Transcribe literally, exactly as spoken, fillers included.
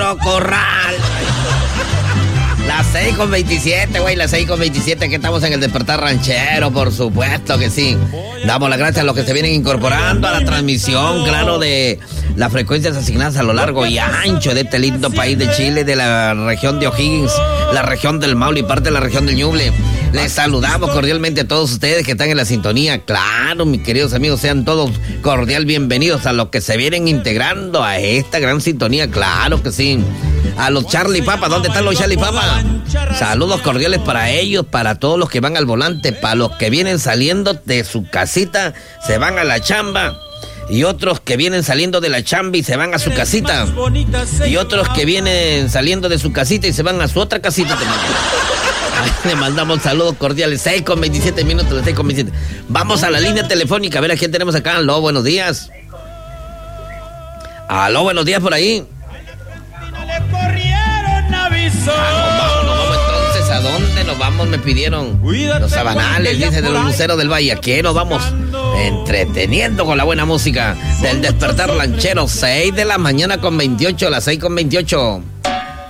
otro corral. Las seis con veintisiete, güey, las seis con veintisiete, que estamos en el Despertar Ranchero, por supuesto que sí. Damos las gracias a los que se vienen incorporando a la transmisión, claro, de las frecuencias asignadas a lo largo y ancho de este lindo país de Chile, de la región de O'Higgins, la región del Maule y parte de la región del Ñuble. Les saludamos cordialmente a todos ustedes que están en la sintonía. Claro, mis queridos amigos, sean todos cordial bienvenidos a los que se vienen integrando a esta gran sintonía, claro que sí. A los Charlie Papa, ¿dónde están los Charlie Papa? Saludos cordiales para ellos, para todos los que van al volante, para los que vienen saliendo de su casita, se van a la chamba, y otros que vienen saliendo de la chamba y se van a su casita, y otros que vienen saliendo de su casita y se van a su otra casita. Le mandamos saludos cordiales. seis con veintisiete minutos, seis con veintisiete. Vamos a la línea telefónica, a ver a quién tenemos acá. Aló, buenos días. Aló, buenos días por ahí. Vamos, vamos, nos vamos entonces. ¿A dónde nos vamos? Me pidieron los Sabanales, dice, de los Luceros del Valle. Aquí nos vamos entreteniendo con la buena música del Despertar Ranchero. seis de la mañana con veintiocho, las seis con veintiocho.